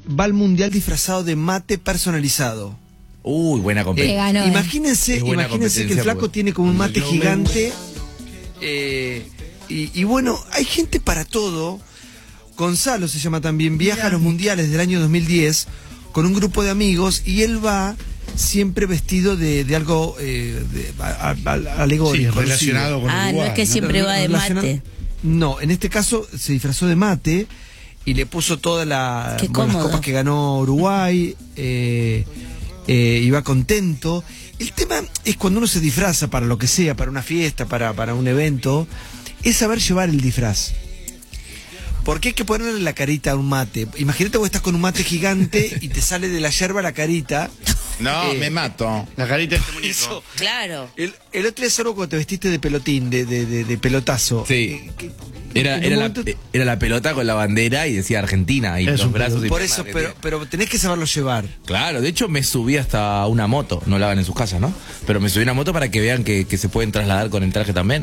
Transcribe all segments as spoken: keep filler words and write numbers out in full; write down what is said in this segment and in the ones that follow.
va al mundial disfrazado de mate personalizado. Uy, buena competencia. Eh, imagínense, buena imagínense que el flaco pues. tiene como un mate gigante. Eh, y, y bueno, hay gente para todo. Gonzalo se llama también, viaja a los mundiales del año dos mil diez con un grupo de amigos y él va siempre vestido de, de algo eh, de, a, a, alegórico. Sí, relacionado con Ah, Uruguay, no es que ¿no? siempre va de mate. No, en este caso se disfrazó de mate y le puso todas la, bueno, las copas que ganó Uruguay, eh, eh, y va contento. El tema es cuando uno se disfraza para lo que sea, para una fiesta, para, para un evento, es saber llevar el disfraz. Porque hay que ponerle la carita a un mate. Imagínate vos estás con un mate gigante y te sale de la yerba la carita. No, eh, me mato. La carita de este muñeco. Eso. Claro. El, el otro día solo cuando te vestiste de pelotín, de, de, de, de pelotazo. Sí. Eh, que, Era, era, momento... la, era la pelota con la bandera y decía Argentina y Es los brazos. Por eso, pero, pero tenés que saberlo llevar. Claro, de hecho me subí hasta una moto, no la hagan en sus casas, ¿no? Pero me subí a una moto para que vean que, que se pueden trasladar con el traje también.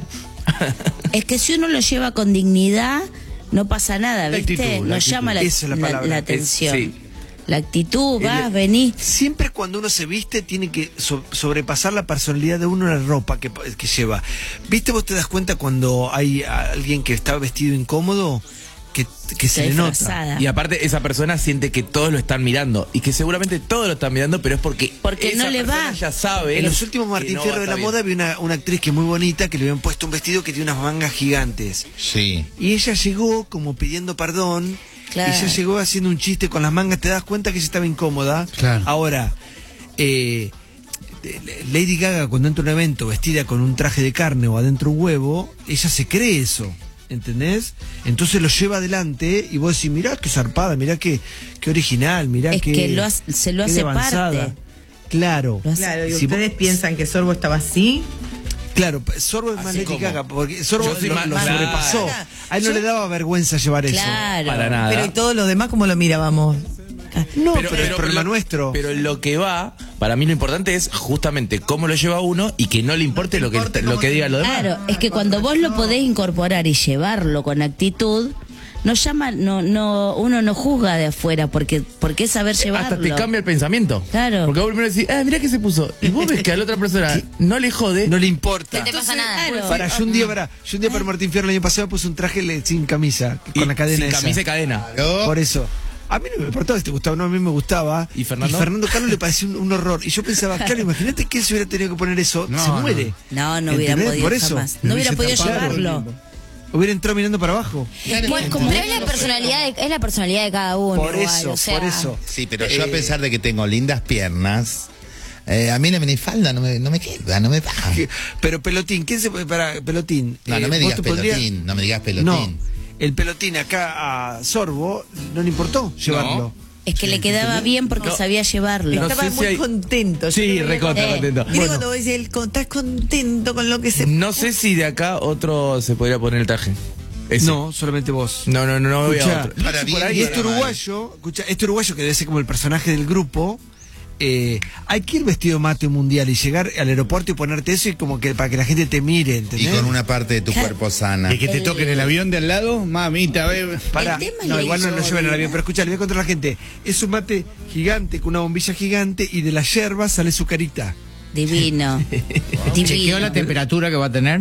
Es que si uno lo lleva con dignidad, no pasa nada, La ¿viste? actitud, la Nos actitud. llama la, Esa es la la- palabra. la Es- atención. sí. La actitud, vas, El- venís. Siempre cuando uno se viste tiene que so- sobrepasar la personalidad de uno en la ropa que, que lleva. ¿Viste? Vos te das cuenta cuando hay alguien que está vestido incómodo, que, que se Está le nota. disfrazada. Y aparte esa persona siente que todos lo están mirando y que seguramente todos lo están mirando, pero es porque, Porque esa no le persona va. ya sabe. En los últimos que Martín no Fierro va a de la estar moda bien. había una, una actriz que es muy bonita, que le habían puesto un vestido que tiene unas mangas gigantes. Sí. Y ella llegó como pidiendo perdón. Claro. Y ya llegó haciendo un chiste con las mangas. Te das cuenta que ella estaba incómoda. Claro. Ahora, eh, Lady Gaga cuando entra a un evento vestida con un traje de carne o adentro un huevo, ella se cree eso. ¿Entendés? Entonces lo lleva adelante y vos decís, mirá qué zarpada, mirá qué, qué original, mirá Es qué... que lo hace- se lo qué hace de avanzada. parte. Claro. Lo hace- Claro, y Si ustedes vos- piensan que Sorbo estaba así. Claro, Sorbo es más Así Lady como. Gaga, porque Sorbo Yo soy lo, más- lo claro. sobrepasó. A él no Yo- le daba vergüenza llevar eso. Claro. Para nada. Pero ¿y todos los demás cómo lo mirábamos? No, pero, el problema lo- nuestro. Pero lo que va, para mí lo importante es justamente cómo lo lleva uno y que no le importe, No lo te que importe lo cómo que te- diga lo demás. Claro, es que cuando vos lo podés incorporar y llevarlo con actitud, no llama, no, no, uno no juzga de afuera porque, porque es saber llevarlo. Hasta te cambia el pensamiento. Claro. Porque vos primero decís, ah, mirá que se puso. Y vos ves que a la otra persona no le jode. No le importa. No te pasa nada. Claro. Para, yo un día para, yo un día para Martín Fierro el año pasado puse un traje le- sin camisa, y con la cadena sin esa. camisa y cadena. Por eso. A mí no me importaba si te gustaba, no, a mí me gustaba. ¿Y Fernando? Carlos le parecía un, un horror. Y yo pensaba, claro, imagínate que él se hubiera tenido que poner eso, No, se no. muere. No, no hubiera ¿Entendés? podido Por eso. jamás. No hubiera Hubiese podido tapado. llevarlo. Hubiera entrado mirando para abajo. Bueno, como es la personalidad de, es la personalidad de cada uno. Por igual, eso, o sea, por eso. Sí, pero yo a Eh, pesar de que tengo lindas piernas, eh, a mí la minifalda no me, no me queda, no me va. que- Pero Pelotín, ¿quién se para Pelotín? No, no eh, me vos digas te pelotín, podrías- no me digas pelotín. No, el Pelotín acá a Sorbo no le importó llevarlo. Es que le quedaba bien porque sabía llevarlo. No Estaba sé si muy hay- contento. yo Sí, lo veía recontra con- contento. Viste Bueno. cuando vos decís, el- estás contento con lo que se... No sé si de acá otro se podría poner el traje. Ese. No, solamente vos. No, no, no, no voy Escuchá, a otro. para Sí, bien por ahí Y y este para mal. uruguayo, escucha, este uruguayo que debe ser como el personaje del grupo, eh, hay que ir vestido mate mundial y llegar al aeropuerto y ponerte eso y como que para que la gente te mire, Y ¿entendés? con una parte de tu cuerpo sana. Y que te toquen el avión de al lado, mamita, ve. Para, El tema es no, la igual no lo historia. lleven al avión, pero escucha, le voy a contar a la gente. Es un mate gigante con una bombilla gigante y de la yerba sale su carita. Divino. ¿Chequeó Divino. la temperatura que va a tener?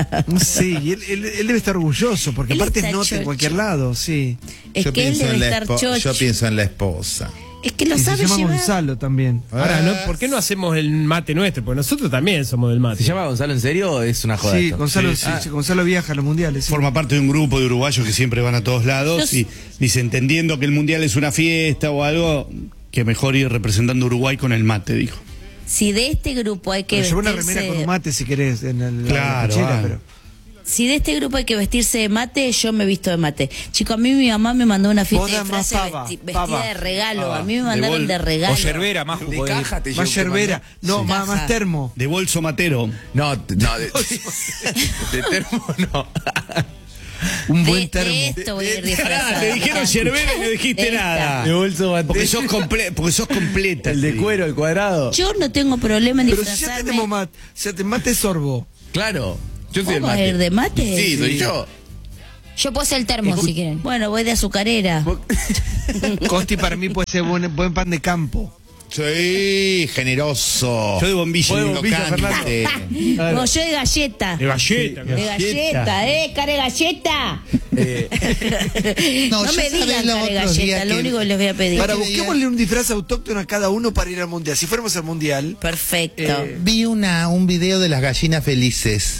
Sí, y él, él- él debe estar orgulloso, porque Él aparte está es nota en chocho. cualquier lado, sí. Es yo, que él pienso debe en la estar espo- chocho. yo pienso en la esposa. Es que lo Y se sabe llama llevar. Gonzalo también. Ahora, ¿no? ¿por qué no hacemos el mate nuestro? Porque nosotros también somos del mate. ¿Se llama Gonzalo en serio o es una joda Sí, esto? Gonzalo, Sí, sí, sí. sí, Gonzalo viaja a los mundiales. sí. Forma parte de un grupo de uruguayos que siempre van a todos lados Yo y dice, entendiendo que el mundial es una fiesta o algo, que mejor ir representando a Uruguay con el mate, dijo. Si de este grupo hay que Pero lleva una vestirse... remera con un mate si querés en el, la- la Claro, cochera, ah. pero... Si de este grupo hay que vestirse de mate, yo me visto de mate. Chico, a mí mi mamá me mandó una fiesta Vos de das más disfraces pava, vesti- vestida pava. de regalo. Pava. A mí me De mandaron bol- de regalo. O yerbera, más De caja te Más llevo, yerbera, no, Sí. más, Caja. más termo. De bolso matero. No, t- no, de, de termo no. Un De- buen de termo. esto voy a ir Pará, disfrazada. te dijeron yerbera y no dijiste De esta. nada. De bolso matero. Porque sos, comple porque sos completa. El de sí. cuero, el cuadrado. Yo no tengo problema en Pero si ya disfrazarme. tenemos mate, o sea, te mate Sorbo. Claro. Yo soy el ¿Vamos a mate. ir de mate? Sí, soy Sí. yo. Yo puedo ser el termo si quieren. Bueno, voy de azucarera. Costi para mí puede ser buen, buen pan de campo. Sí, generoso. Yo de bombillo. Yo de Bombillo, crocante. No, yo de galleta. De galleta. De galleta, ¿eh? Care galleta. Eh, No, yo me sabés digan los care otros días galleta, lo que- único que les voy a pedir. Para, que busquémosle un disfraz autóctono a cada uno para ir al mundial. Si fuéramos al mundial. Perfecto. Eh, Vi una, un video de las gallinas felices.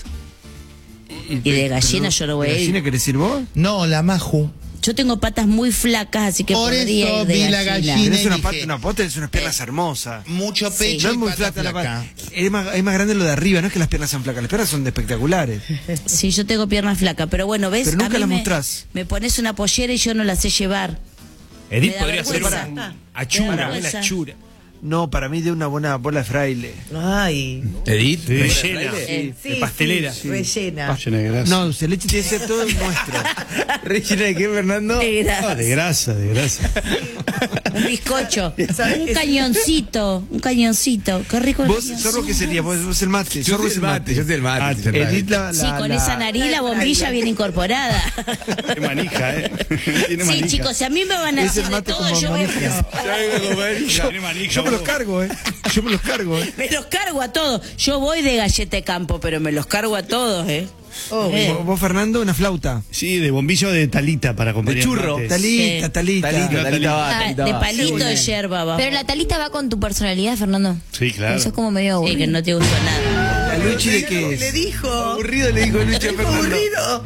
Y de gallina yo no voy ¿De a ir. gallina querés ir vos? No, la Maju. Yo tengo patas muy flacas, así que Por podría eso ir de vi la gallina. gallina. Tenés una dije- pata, no, vos tenés unas piernas hermosas. Mucho Sí. pecho No es y muy pata flaca la flaca. pata. Es más, es más grande lo de arriba, no es que las piernas sean flacas, las piernas son espectaculares. Sí, yo tengo piernas flacas, pero bueno, ¿ves? Pero nunca A mí las me, mostrás. Me pones una pollera y yo no la sé llevar. Edith Me da podría ser vergüenza. una achura, Me da una vergüenza. achura. No, para mí de una buena bola de fraile. Ay. Edith, Rellena. Sí, De pastelera. sí, rellena. Llena de grasa. No, dulce de leche tiene que ser todo nuestro. ¿rellena de qué, Fernando? Ah, de grasa, de grasa. Un bizcocho, ¿Sabes un qué? cañoncito, un cañoncito. Qué rico el ¿Vos, cañoncito. Zorro, qué sería? Vos sos el mate. Yo Zorro soy es el mate, yo soy el mate. Ah, sí, señor. Edith la, Sí, la- con la- esa nariz la bombilla bien incorporada. Qué manija, ¿eh? Tiene Sí, manija. chicos, si a mí me van a Es el hacer de mate todo, como yo voy a- manija. Tiene manija, Yo me los vos. cargo, ¿eh? Yo me los cargo, ¿eh? Me los cargo a todos. Yo voy de galleta de campo, pero me los cargo a todos, ¿eh? Eh. ¿Vos, vos, Fernando, una flauta? Sí, de bombillo de talita para acompañar. De churro. mates. Talita, Sí. talita. Talita, talita va, Ah, talita de va. palito de yerba va. Pero la talita va con tu personalidad, Fernando. Sí, claro. Eso es como medio Sí, aburrido. que no te gustó nada. ¿La Luchi de qué Le es? dijo. Aburrido le dijo Luchi a Fernando. Aburrido.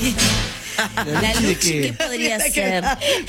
La Luchi de Luchi, qué? ¿qué podría ser?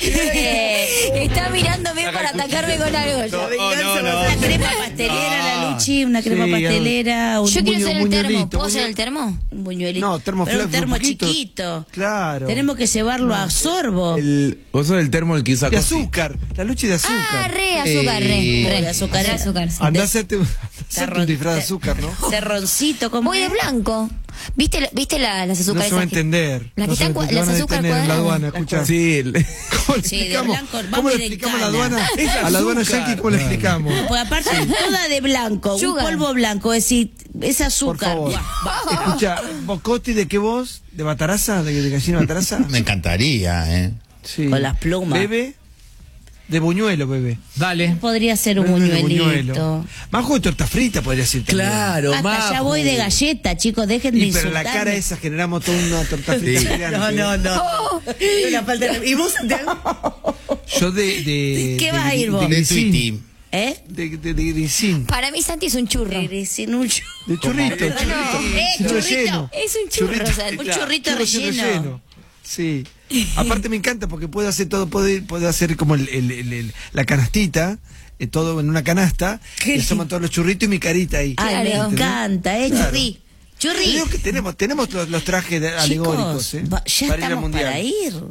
Eh, Está mirándome para atacarme con algo. No, no, no. Una crema pastelera, la Luchi, una crema Sí, pastelera, un, Yo quiero buñu- ser el termo. buñuelito, ¿Puedo ser buñuel- el termo? un buñuelito. No, termo Pero un flaco, termo un poquito. chiquito. Claro. Tenemos que llevarlo a sorbo. El, vos sos el termo el que usa De Cosi. azúcar. La Luchi de azúcar. Ah, re, azúcar, re. Eh, re. de azúcar. Re azúcar, sí. Andá a hacerte, andá a hacerte Terrón- un disfraz de azúcar, ¿no? Terroncito, como Voy de blanco. ¿Viste, la- ¿viste la- las No azúcares? se va a esas que- entender. Las No que se están va a cua- las van a azúcar detener en la cuadradas. aduana, escuchá. Sí, el- ¿Cómo le Sí, de explicamos? blanco, vamos ¿Cómo le de explicamos a la cana. aduana? Es A la aduana azúcar. yankee, ¿cómo le explicamos? Pues aparte toda de blanco, Sugar. un polvo blanco, es decir, es Por azúcar. favor. Buah, Escucha, ¿vos, Costi, de qué voz? ¿De bataraza? ¿De, de gallina bataraza? Me encantaría, ¿eh? Sí. Con las plumas. ¿Bebe? De buñuelo, bebé. Dale. Podría ser un Bebé de buñuelito. Majo de torta frita podría ser también. Claro, Hasta Majo. ya voy de galleta, chicos, dejen de Y pero en insultarme. la cara esa generamos toda una torta frita Sí. gigante. No, no, no. Una falta de- ¿Y vos, Santiago? Yo de... de ¿Qué de- vas a ir vos? De De grisín. Tweety. ¿Eh? De, de, de grisín. Para mí Santi es un churro. Sin un churro. De churrito, churrito. Eh, Sin churrito. relleno. Es un churro, Churrito. Santi. Un churrito Churro sin relleno. Sí. Aparte me encanta porque puedo hacer todo, puedo, puedo hacer como el, el- el- el- la canastita, eh, todo en una canasta, Qué y asoman todos los churritos y mi carita ahí. Ay, me Claro. encanta, eh, Claro. churri. Te Churri. digo que tenemos, tenemos los, los trajes de- alegóricos, Chicos, eh, va- ya para ir al estamos mundial. para ir.